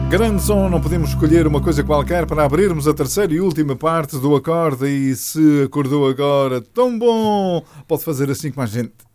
Grande som, não podemos escolher uma coisa qualquer para abrirmos a terceira e última parte do acorde. E se acordou agora, tão bom, pode fazer assim com a gente.